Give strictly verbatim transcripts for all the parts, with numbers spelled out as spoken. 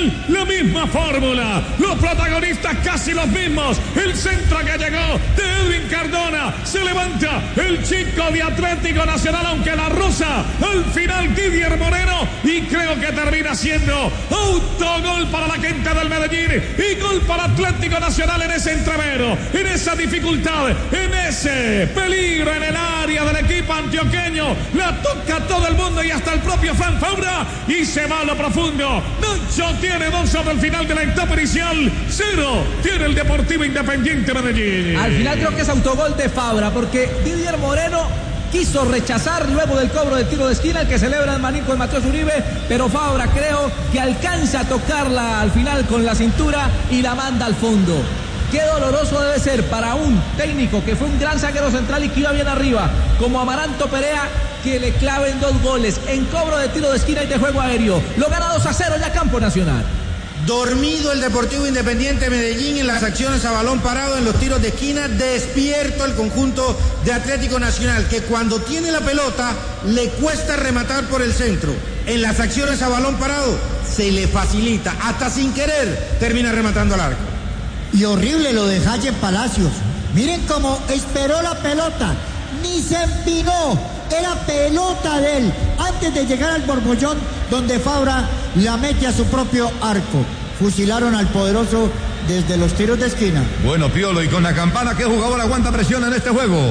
Nacional, la misma fórmula, los protagonistas casi los mismos, el centro que llegó de Edwin Cardona, se levanta el chico de Atlético Nacional, aunque la rosa, al final Didier Moreno, y creo que termina siendo autogol para la gente del Medellín, y gol para Atlético Nacional en ese entrevero, en esa dificultad, en ese peligro en el área del equipo antioqueño, la toca todo el mundo y hasta el propio Fran Fabra, y se va a lo profundo. Nacho tiene dos sobre el final de la etapa inicial, cero tiene el Deportivo Independiente Medellín. Al final creo que es autogol de Fabra, porque Didier Moreno quiso rechazar luego del cobro del tiro de esquina, el que celebra el manín con Matheus Uribe, pero Fabra creo que alcanza a tocarla al final con la cintura y la manda al fondo. Qué doloroso debe ser para un técnico que fue un gran zaguero central y que iba bien arriba, como Amaranto Perea, que le claven dos goles en cobro de tiro de esquina y de juego aéreo. Lo gana dos a cero ya Campo Nacional. Dormido el Deportivo Independiente Medellín en las acciones a balón parado, en los tiros de esquina. Despierto el conjunto de Atlético Nacional, que cuando tiene la pelota le cuesta rematar por el centro. En las acciones a balón parado se le facilita, hasta sin querer termina rematando al arco. Y horrible lo de Jaime Palacios. Miren cómo esperó la pelota, ni se empinó, era pelota de él, antes de llegar al borbollón, donde Fabra la mete a su propio arco. Fusilaron al poderoso desde los tiros de esquina. Bueno, Piolo, y con la campana, ¿qué jugador aguanta presión en este juego?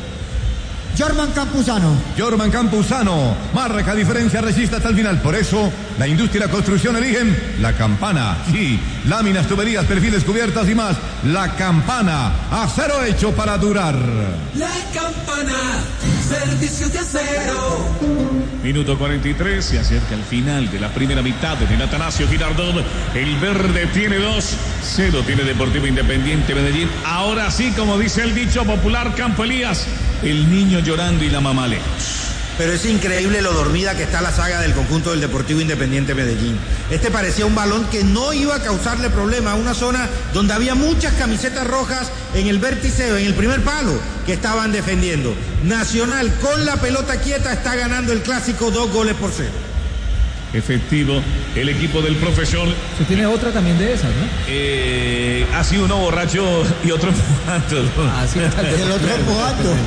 Jorman Campuzano. Jorman Campuzano marca diferencia, resiste hasta el final. Por eso, la industria y la construcción eligen la campana. Sí, láminas, tuberías, perfiles, cubiertas y más. La campana, acero hecho para durar. La campana, servicios de acero. Minuto cuarenta y tres, se acerca el final de la primera mitad de Atanasio Girardot. El verde tiene dos, cero tiene Deportivo Independiente Medellín. Ahora sí, como dice el dicho popular, Campo Elías, el niño llorando y la mamá lejos. Pero es increíble lo dormida que está la saga del conjunto del Deportivo Independiente Medellín. Este parecía un balón que no iba a causarle problema a una zona donde había muchas camisetas rojas en el vértice, en el primer palo, que estaban defendiendo. Nacional con la pelota quieta está ganando el clásico dos goles por cero. Efectivo, el equipo del profesor. Se tiene otra también de esas, ¿no? Eh, ha sido uno borracho y otro empujando. Ah, sí, el otro empujando.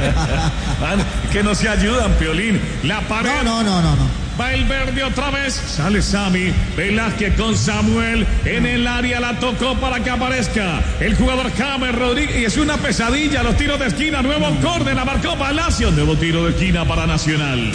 Que no se ayudan, Piolín. La pared. No, no, no, no, no. Va el verde otra vez. Sale Sammy Velázquez con Samuel en el área. La tocó para que aparezca el jugador James Rodríguez. Y es una pesadilla. Los tiros de esquina. Nuevo córner. La marcó Palacio. Nuevo tiro de esquina para Nacional.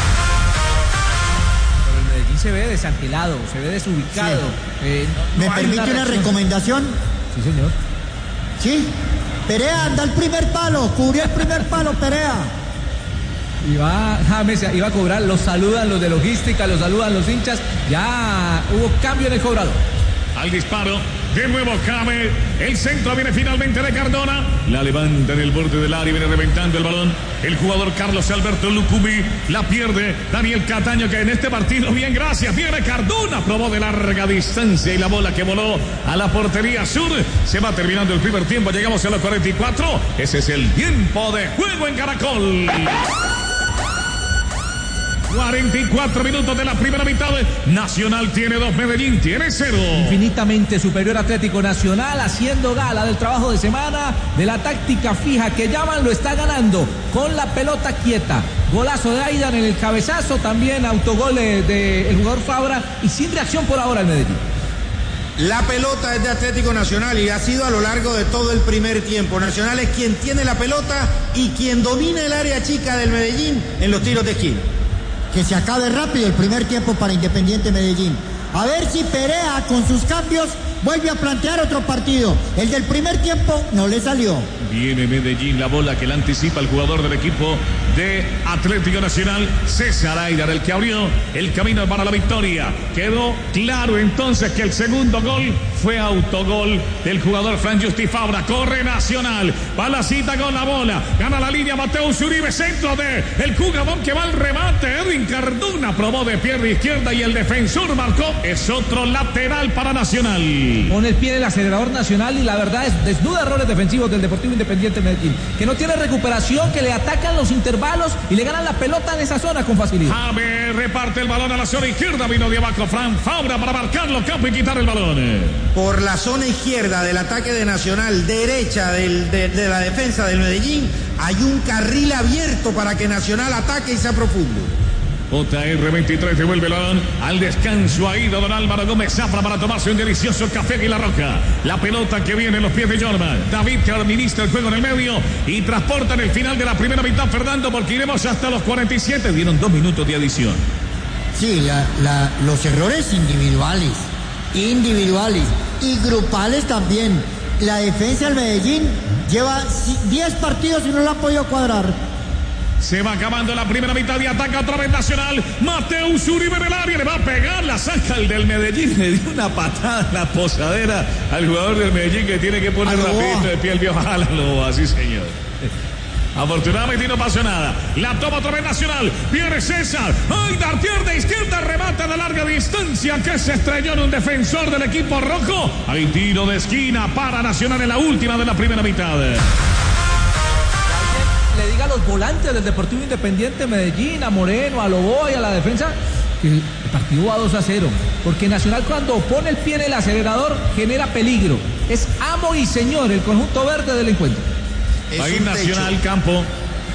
Se ve desangelado, se ve desubicado. Sí. Eh, no, ¿Me no permite una, una recomendación? Sí, señor. Sí. Perea anda al primer palo, cubrió el primer palo, Perea. Y va James, iba a cobrar, los saludan los de logística, los saludan los hinchas. Ya hubo cambio en el cobrador. Al disparo, de nuevo James, el centro viene finalmente de Cardona, la levanta en el borde del área y viene reventando el balón, el jugador Carlos Alberto Lucumí, la pierde Daniel Cataño, que en este partido, bien, gracias, viene Cardona, probó de larga distancia y la bola que voló a la portería sur. Se va terminando el primer tiempo, llegamos a los cuarenta y cuatro, ese es el tiempo de juego en Caracol. cuarenta y cuatro minutos de la primera mitad. Nacional tiene dos, Medellín tiene cero. Infinitamente superior Atlético Nacional, haciendo gala del trabajo de semana, de la táctica fija que llaman, lo está ganando con la pelota quieta. Golazo de Aidan en el cabezazo, también autogol del de jugador Fabra, y sin reacción por ahora el Medellín. La pelota es de Atlético Nacional y ha sido a lo largo de todo el primer tiempo. Nacional es quien tiene la pelota y quien domina el área chica del Medellín en los tiros de esquina. Que se acabe rápido el primer tiempo para Independiente Medellín. A ver si Perea con sus cambios vuelve a plantear otro partido. El del primer tiempo no le salió. Viene Medellín, la bola que la anticipa el jugador del equipo de Atlético Nacional, César Aidar, el que abrió el camino para la victoria. Quedó claro entonces que el segundo gol Fue autogol del jugador Fran Justi Fabra. Corre Nacional. Va la cita con la bola. Gana la línea Mateus Uribe. Centro de el jugador que va al remate. Edwin Cardona probó de pierna izquierda y el defensor marcó. Es otro lateral para Nacional. Pone el pie en el acelerador Nacional y la verdad es desnuda errores defensivos del Deportivo Independiente Medellín. Que no tiene recuperación, que le atacan los intervalos y le ganan la pelota en esa zona con facilidad. James reparte el balón a la zona izquierda. Vino de abajo Fran Fabra para marcarlo campo y quitar el balón. Por la zona izquierda del ataque de Nacional, derecha del, de, de la defensa del Medellín, hay un carril abierto para que Nacional ataque y sea profundo. J R veintitrés devuelve el balón al descanso. Ha ido don Álvaro Gómez Zafra para tomarse un delicioso café y la roca. La pelota que viene en los pies de Jorman. David que administra el juego en el medio y transporta en el final de la primera mitad, Fernando, porque iremos hasta los cuarenta y siete. Dieron dos minutos de adición. Sí, la, la, los errores individuales, individuales y grupales también. La defensa del Medellín lleva diez partidos y no la ha podido cuadrar. Se va acabando la primera mitad y ataca otra vez Nacional. Mateus Uribe en el área, le va a pegar, la saca el del Medellín. Le dio una patada en la posadera al jugador del Medellín que tiene que poner rapidito de pie el viejo. Jálalo, así señor. Afortunadamente no pasó nada. La toma otra vez Nacional. Viene César. ¡Ay, Dartier de izquierda! Remata de larga distancia que se estrelló en un defensor del equipo rojo. Hay tiro de esquina para Nacional en la última de la primera mitad. Le diga a los volantes del Deportivo Independiente Medellín, a Moreno, a Loboa y a la defensa, que el partido va dos a cero. Porque Nacional cuando pone el pie en el acelerador genera peligro. Es amo y señor el conjunto verde del encuentro. Es Ahí un Nacional techo, campo.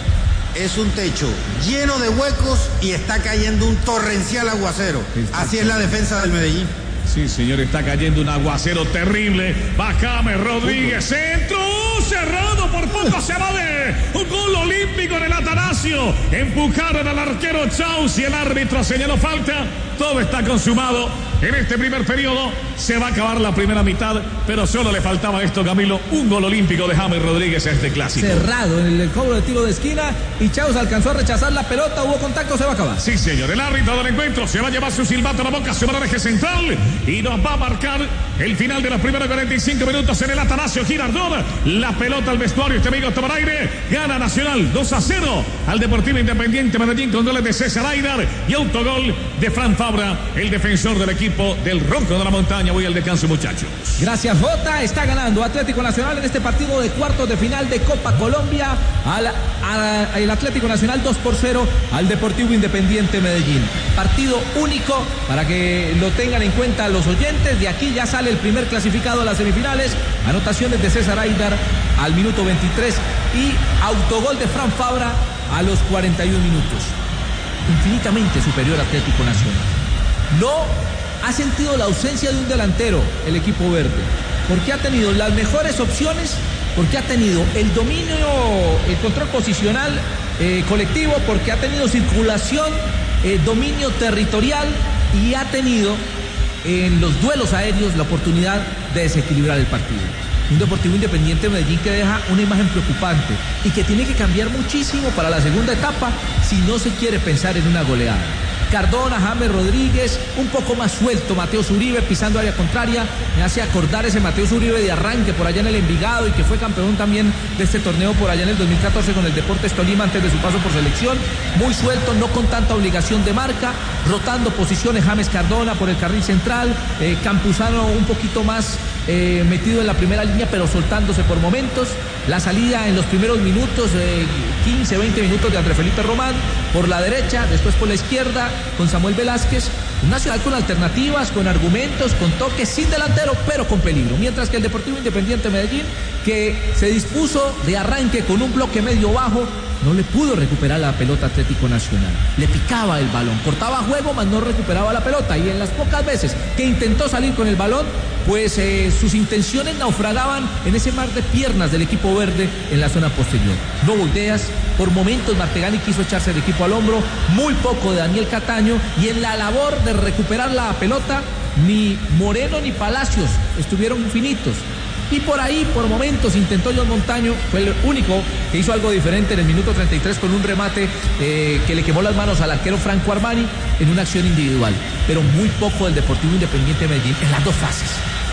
Es un techo lleno de huecos y está cayendo un torrencial aguacero. Así es la defensa del Medellín. Sí, señor, está cayendo un aguacero terrible. Va James Rodríguez, centro cerrado, por poco se va de un gol olímpico en el Atanasio. Empujaron al arquero Chaus y el árbitro señaló falta. Todo está consumado en este primer periodo. Se va a acabar la primera mitad, pero solo le faltaba esto, Camilo, un gol olímpico de James Rodríguez a este clásico. Cerrado en el, el cobro de tiro de esquina y Chaus alcanzó a rechazar la pelota, hubo contacto, se va a acabar. Sí, señor, el árbitro del encuentro se va a llevar su silbato a la boca sobre el eje central y nos va a marcar el final de los primeros cuarenta y cinco minutos en el Atanasio Girardot. La pelota al vestuario, este amigo toma aire, gana Nacional dos a cero al Deportivo Independiente Medellín con goles de César Aidar y autogol de Fran Fabra, el defensor del equipo del Rojo de la Montaña. Voy al descanso, muchachos. Gracias, Jota. Está ganando Atlético Nacional en este partido de cuartos de final de Copa Colombia al, al, al Atlético Nacional dos por cero al Deportivo Independiente Medellín. Partido único para que lo tengan en cuenta los oyentes. De aquí ya sale el primer clasificado a las semifinales. Anotaciones de César Aidar al minuto veintitrés y autogol de Fran Fabra a los cuarenta y un minutos. Infinitamente superior Atlético Nacional. No ha sentido la ausencia de un delantero el equipo verde, porque ha tenido las mejores opciones, porque ha tenido el dominio, el control posicional eh, colectivo, porque ha tenido circulación, eh, dominio territorial y ha tenido en los duelos aéreos la oportunidad de desequilibrar el partido. Un Deportivo Independiente Medellín que deja una imagen preocupante y que tiene que cambiar muchísimo para la segunda etapa si no se quiere pensar en una goleada. Cardona, James Rodríguez, un poco más suelto Mateus Uribe pisando área contraria, me hace acordar ese Mateus Uribe de arranque por allá en el Envigado y que fue campeón también de este torneo por allá en el dos mil catorce con el Deportes Tolima antes de su paso por selección, muy suelto, no con tanta obligación de marca, rotando posiciones James Cardona por el carril central, eh, Campuzano un poquito más eh, metido en la primera línea pero soltándose por momentos, la salida en los primeros minutos, eh, quince, veinte minutos de André Felipe Román por la derecha, después por la izquierda con Samuel Velázquez, un Nacional con alternativas, con argumentos, con toques, sin delantero, pero con peligro, mientras que el Deportivo Independiente Medellín, que se dispuso de arranque con un bloque medio bajo, no le pudo recuperar la pelota Atlético Nacional, le picaba el balón, cortaba juego, mas no recuperaba la pelota, y en las pocas veces que intentó salir con el balón, pues eh, sus intenciones naufragaban en ese mar de piernas del equipo verde en la zona posterior. No hubo ideas, por momentos Martegani quiso echarse el equipo al hombro, muy poco de Daniel Cataño, y en la labor de recuperar la pelota, ni Moreno ni Palacios estuvieron finitos. Y por ahí, por momentos, intentó John Montaño, fue el único que hizo algo diferente en el minuto treinta y tres con un remate eh, que le quemó las manos al arquero Franco Armani en una acción individual. Pero muy poco del Deportivo Independiente de Medellín en las dos fases.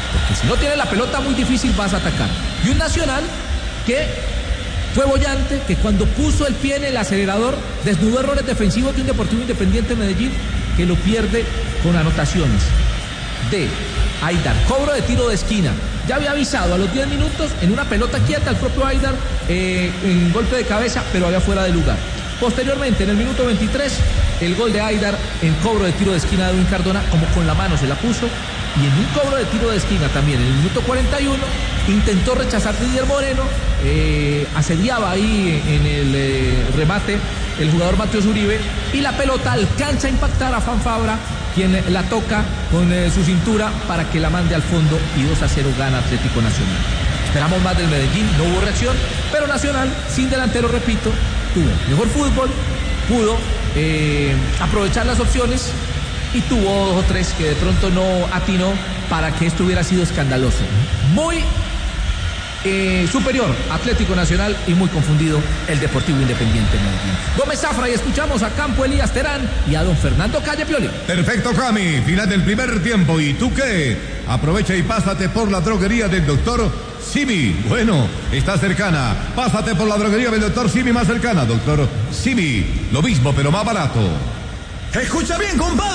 porque si no tienes la pelota muy difícil vas a atacar. Y un Nacional que fue bollante, que cuando puso el pie en el acelerador desnudó errores defensivos de un Deportivo Independiente de Medellín que lo pierde con anotaciones de Aidar, cobro de tiro de esquina. Ya había avisado a los diez minutos en una pelota quieta al propio Aidar, eh, en golpe de cabeza, pero había fuera de lugar. Posteriormente, en el minuto veintitrés, el gol de Aidar en cobro de tiro de esquina de Edwin Cardona, como con la mano se la puso. Y en un cobro de tiro de esquina también, en el minuto cuarenta y uno, intentó rechazar Didier Moreno, eh, asediaba ahí en el eh, remate el jugador Mateus Uribe, y la pelota alcanza a impactar a Fran Fabra, quien la toca con eh, su cintura para que la mande al fondo, y dos a cero gana Atlético Nacional. Esperamos más del Medellín, no hubo reacción, pero Nacional, sin delantero, repito, tuvo mejor fútbol, pudo eh, aprovechar las opciones y tuvo dos o tres que de pronto no atinó para que esto hubiera sido escandaloso. Muy eh, superior Atlético Nacional y muy confundido el Deportivo Independiente Medellín. Gómez Zafra, y escuchamos a Campo Elías Terán y a don Fernando Calle Pioli. Perfecto, Cami, final del primer tiempo. ¿Y tú qué? Aprovecha y pásate por la droguería del doctor Simi. Bueno, está cercana. Pásate por la droguería del doctor Simi más cercana. Doctor Simi, lo mismo pero más barato. Escucha bien, compadre.